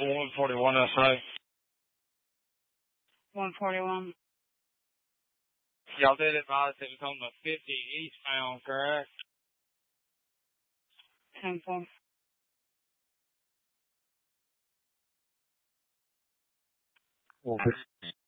141 SA. 141. Y'all did advise it was on the 50 eastbound, correct? 10-4. Well,